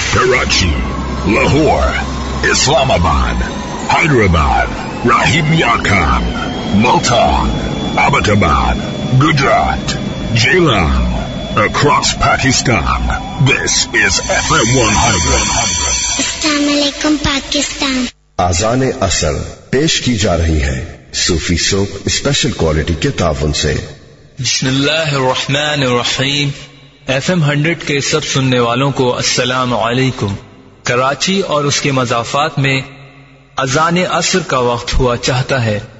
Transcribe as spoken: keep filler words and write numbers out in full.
Karachi, Lahore, Islamabad, Hyderabad, Rahim Yakab, Multan, Abbottabad, Gujarat, Jailan, across Pakistan. This is F M one hundred. Assalamualaikum Pakistan. आज़ान असर पेश की जा रही है सूफी soap special quality के ताउन से। बिस्मिल्लाहिर्रहमानिर्रहीम। एफ एम हंड्रेड के सब सुनने वालों को अस्सलाम वालेकुम। कराची और उसके मज़ाफ़ात में अज़ान असर का वक्त हुआ चाहता है।